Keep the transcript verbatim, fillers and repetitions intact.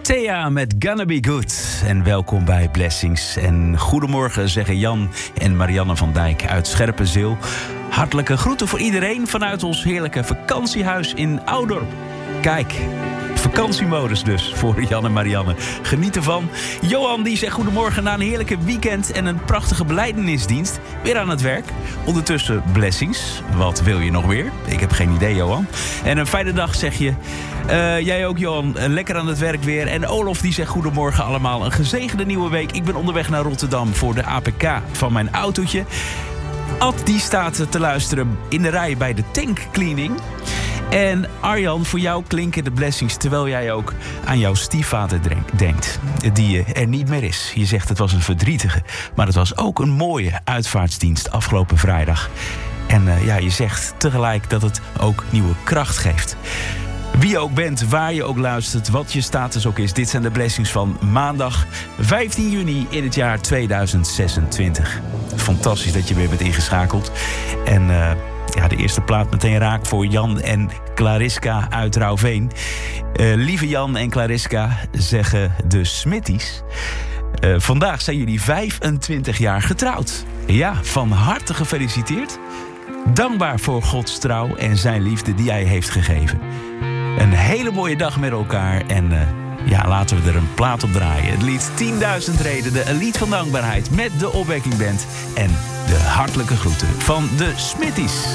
Thea met Gonna Be Good. En welkom bij Blessings. En goedemorgen zeggen Jan en Marianne van Dijk uit Scherpenzeel. Hartelijke groeten voor iedereen vanuit ons heerlijke vakantiehuis in Oudorp. Kijk, vakantiemodus dus voor Jan en Marianne. Geniet ervan. Johan die zegt goedemorgen na een heerlijke weekend en een prachtige belijdenisdienst. Weer aan het werk. Ondertussen Blessings. Wat wil je nog weer? Ik heb geen idee, Johan. En een fijne dag zeg je. Uh, jij ook, Johan. Lekker aan het werk weer. En Olof die zegt goedemorgen allemaal. Een gezegende nieuwe week. Ik ben onderweg naar Rotterdam voor de A P K van mijn autootje. Ad die staat te luisteren in de rij bij de tankcleaning. En Arjan, voor jou klinken de blessings terwijl jij ook aan jouw stiefvader denkt. Die er niet meer is. Je zegt het was een verdrietige. Maar het was ook een mooie uitvaartsdienst afgelopen vrijdag. En uh, ja, je zegt tegelijk dat het ook nieuwe kracht geeft. Wie je ook bent, waar je ook luistert, wat je status ook is. Dit zijn de blessings van maandag vijftien juni in het jaar tweeduizend zesentwintig. Fantastisch dat je weer bent ingeschakeld. En uh, ja, de eerste plaat meteen raak voor Jan en Clariska uit Rauwveen. Uh, lieve Jan en Clariska, zeggen de Smitties. Uh, vandaag zijn jullie vijfentwintig jaar getrouwd. Ja, van harte gefeliciteerd. Dankbaar voor Gods trouw en zijn liefde die hij heeft gegeven. Een hele mooie dag met elkaar en uh, ja, laten we er een plaat op draaien. Het lied tienduizend redenen, een lied van dankbaarheid met de Opwekking Band en de hartelijke groeten van de Smitties.